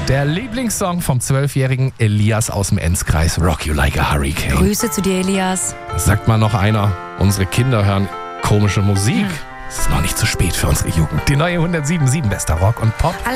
Der Lieblingssong vom 12-jährigen Elias aus dem Enzkreis, Rock You Like a Hurricane. Grüße zu dir, Elias. Sagt mal noch einer, unsere Kinder hören komische Musik. Es ist noch nicht zu spät für unsere Jugend. Die neue 107.7 Bester Rock und Pop.